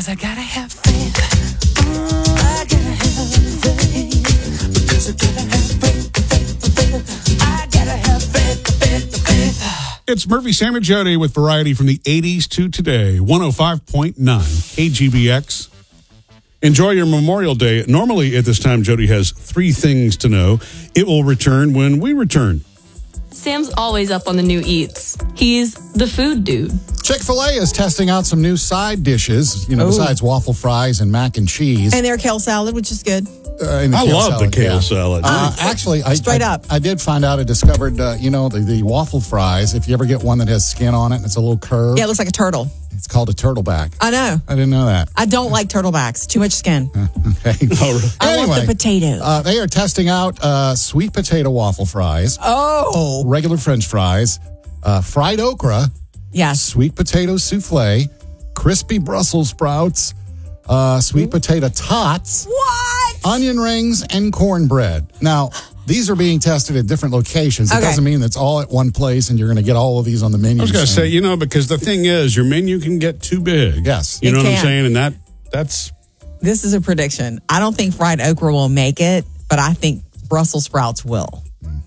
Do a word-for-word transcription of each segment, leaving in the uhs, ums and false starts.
Because I gotta have faith. Mm, I gotta have faith. Because I gotta have faith, faith, faith. I gotta have faith, faith, faith. It's Murphy, Sam, and Jody with variety from the eighties to today. one oh five point nine K G B X. Enjoy your Memorial Day. Normally at this time, Jody has three things to know. It will return when we return. Sam's always up on the new eats. He's the food dude. Chick-fil-A is testing out some new side dishes, you know, Ooh. besides waffle fries and mac and cheese. And their kale salad, which is good. Uh, and the I kale love salad, the kale yeah. salad. Uh, actually, I, Straight I, up. I did find out, I discovered, uh, you know, the, the waffle fries. If you ever get one that has skin on it and it's a little curved. Yeah, it looks like a turtle. It's called a turtleback. I know. I didn't know that. I don't like turtlebacks. Too much skin. Okay. Oh, really? I Anyway, want the potato. Uh, they are testing out uh, sweet potato waffle fries, oh. regular French fries, uh, fried okra, Yes. sweet potato souffle, crispy Brussels sprouts, uh, sweet potato tots, What? onion rings, and cornbread. Now, these are being tested at different locations. It Okay. doesn't mean it's all at one place and you're going to get all of these on the menu. I was going to say, you know, because the thing is, your menu can get too big. Yes. You It know what I'm can. saying? And that that's... This is a prediction. I don't think fried okra will make it, but I think Brussels sprouts will.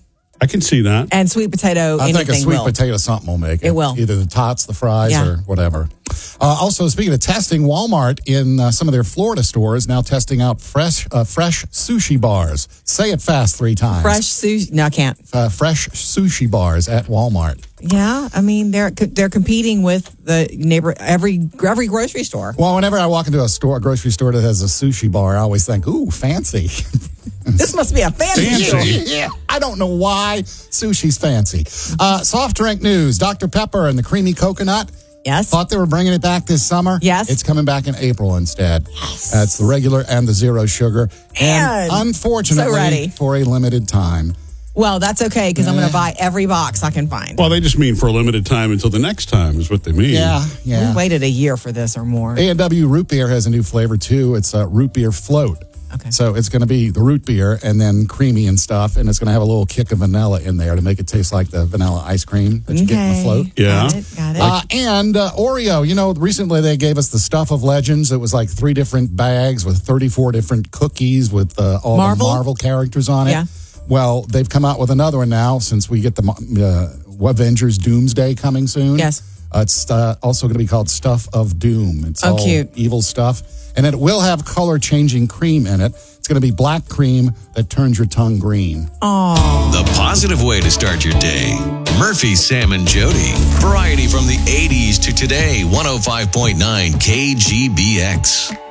I can see that. And sweet potato, I anything think a sweet will. potato something will make it. It will. Either the tots, the fries, Yeah. or whatever. Uh, also, speaking of testing, Walmart in uh, some of their Florida stores now testing out fresh uh, fresh sushi bars. Say it fast three times. Fresh sushi. No, I can't. Uh, fresh sushi bars at Walmart. Yeah, I mean they're they're competing with the neighbor every every grocery store. Well, whenever I walk into a store, a grocery store that has a sushi bar, I always think, ooh, fancy. This must be a fancy Fancy. store. Yeah, I don't know why sushi's fancy. Uh, soft drink news. Doctor Pepper and the creamy coconut. Yes. Thought they were bringing it back this summer. Yes. It's coming back in April instead. Yes. That's the regular and the zero sugar. And Man, unfortunately, so ready. for a limited time. Well, that's okay because I'm going to buy every box I can find. Well, they just mean for a limited time until the next time is what they mean. Yeah, yeah. We waited a year for this or more. A and W root beer has a new flavor too. It's a root beer float. Okay. So it's going to be the root beer and then creamy and stuff, and it's going to have a little kick of vanilla in there to make it taste like the vanilla ice cream that you get in the Okay. float. Yeah. Got it. Got it. Uh, and uh, Oreo, you know, recently they gave us the Stuff of Legends. It was like three different bags with thirty-four different cookies with uh, all Marvel? the Marvel characters on it. Yeah. Well, they've come out with another one now since we get the uh, Avengers Doomsday coming soon. Yes. Uh, it's uh, also going to be called Stuff of Doom. It's Oh, all cute. evil stuff. And it will have color-changing cream in it. It's going to be black cream that turns your tongue green. The positive way to start your day. Murphy, Sam, and Jody. Variety from the eighties to today. one oh five point nine K G B X.